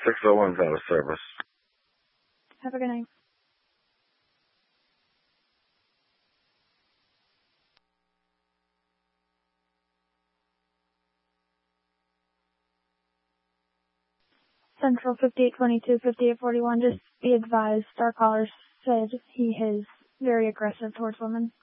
601's out of service. Have a good night. Central 5822, 5841, just be advised, our caller said he is very aggressive towards women.